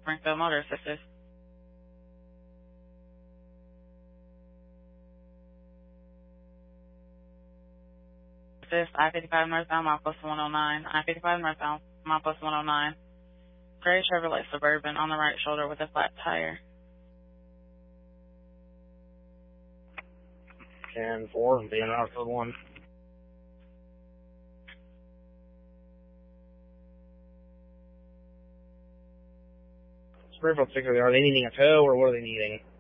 Springfield Motor Assistance. Assist I-55 northbound, milepost 109. I-55 northbound, milepost 109. Gray Chevrolet Suburban on the right shoulder with a flat tire. 10-4, being out for 1. Springfield 6, are they needing a tow or what are they needing?